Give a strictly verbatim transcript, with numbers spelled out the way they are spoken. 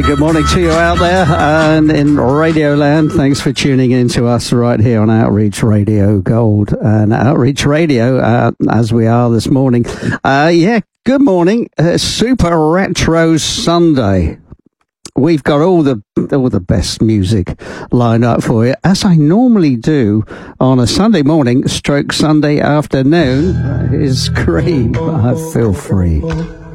Good morning to you out there and in Radio Land. Thanks for tuning in to us right here on Outreach Radio Gold and Outreach Radio, uh, as we are this morning. Uh, yeah, good morning. Uh, Super Retro Sunday. We've got all the all the best music lined up for you, as I normally do on a Sunday morning stroke Sunday afternoon. It's great. I feel free.